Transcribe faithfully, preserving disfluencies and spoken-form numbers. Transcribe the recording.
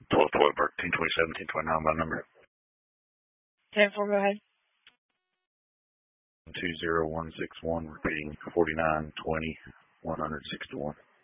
twelve twelve, Burke, ten twenty-seven, ten twenty-nine by number. ten four, go ahead. two zero one six one, repeating forty-nine twenty, one sixty-one.